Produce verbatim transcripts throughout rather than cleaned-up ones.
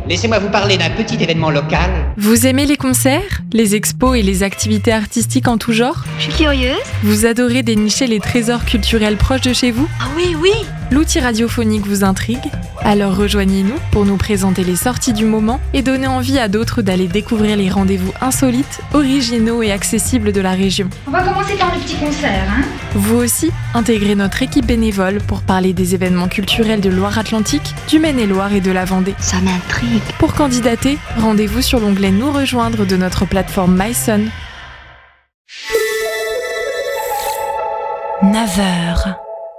laissez-moi vous parler d'un petit événement local. Vous aimez les concerts, les expos et les activités artistiques en tout genre ? Je suis curieuse. Vous adorez dénicher les trésors culturels proches de chez vous ? Ah oui, oui. L'outil radiophonique vous intrigue ? Alors rejoignez-nous pour nous présenter les sorties du moment et donner envie à d'autres d'aller découvrir les rendez-vous insolites, originaux et accessibles de la région. On va commencer par le petit concert, hein ? Vous aussi, intégrez notre équipe bénévole pour parler des événements culturels de Loire-Atlantique, du Maine-et-Loire et de la Vendée. Ça m'intrigue. Pour candidater, rendez-vous sur l'onglet Nous rejoindre de notre plateforme MySun. neuf heures.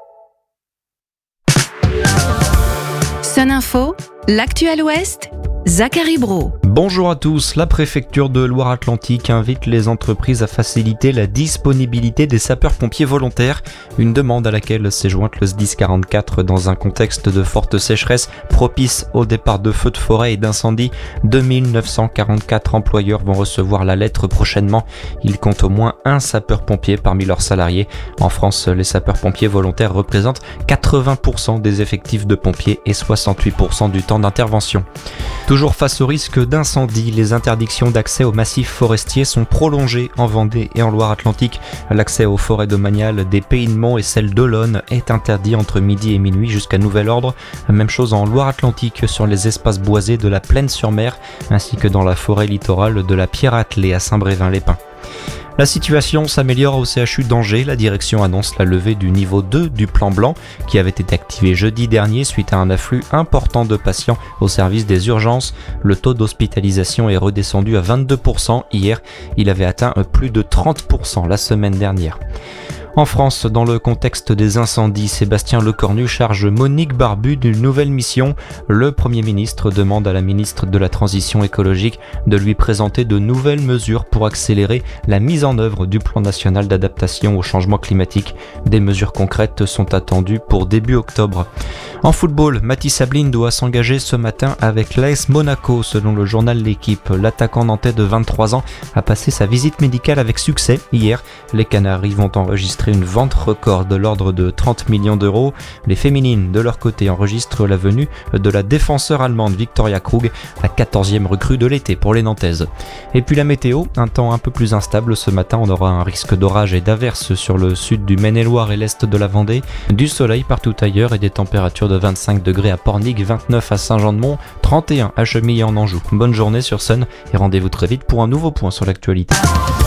Sun Info, l'actu à l'Ouest, Zachary Brault. Bonjour à tous, la préfecture de Loire-Atlantique invite les entreprises à faciliter la disponibilité des sapeurs-pompiers volontaires, une demande à laquelle s'est jointe le S D I S quarante-quatre dans un contexte de forte sécheresse propice au départ de feux de forêt et d'incendies. deux mille neuf cent quarante-quatre employeurs vont recevoir la lettre prochainement. Ils comptent au moins un sapeur-pompier parmi leurs salariés. En France, les sapeurs-pompiers volontaires représentent quatre-vingts pour cent des effectifs de pompiers et soixante-huit pour cent du temps d'intervention. Toujours face au risque d'incendie, les interdictions d'accès aux massifs forestiers sont prolongées en Vendée et en Loire-Atlantique. L'accès aux forêts domaniales des Pays de Mont et celle d'Olonne est interdit entre midi et minuit jusqu'à nouvel ordre. Même chose en Loire-Atlantique sur les espaces boisés de la Plaine-sur-Mer ainsi que dans la forêt littorale de la Pierre-Attelée à Saint-Brévin-les-Pins. La situation s'améliore au C H U d'Angers. La direction annonce la levée du niveau deux du plan blanc qui avait été activé jeudi dernier suite à un afflux important de patients au service des urgences. Le taux d'hospitalisation est redescendu à vingt-deux pour cent hier. Il avait atteint plus de trente pour cent la semaine dernière. En France, dans le contexte des incendies, Sébastien Lecornu charge Monique Barbu d'une nouvelle mission. Le Premier ministre demande à la ministre de la Transition écologique de lui présenter de nouvelles mesures pour accélérer la mise en œuvre du plan national d'adaptation au changement climatique. Des mesures concrètes sont attendues pour début octobre. En football, Mathis Sabline doit s'engager ce matin avec l'A S Monaco, selon le journal L'Équipe. L'attaquant nantais de vingt-trois ans a passé sa visite médicale avec succès hier. Les Canaries vont enregistrer une vente record de l'ordre de trente millions d'euros. Les féminines, de leur côté, enregistrent la venue de la défenseur allemande Victoria Krug, la quatorzième recrue de l'été pour les Nantaises. Et puis la météo, un temps un peu plus instable ce matin. On aura un risque d'orage et d'averses sur le sud du Maine-et-Loire et l'est de la Vendée. Du soleil partout ailleurs et des températures de vingt-cinq degrés à Pornic, vingt-neuf à Saint-Jean-de-Mont, trente et un à Chemillé en Anjou. Bonne journée sur Sun et rendez-vous très vite pour un nouveau point sur l'actualité.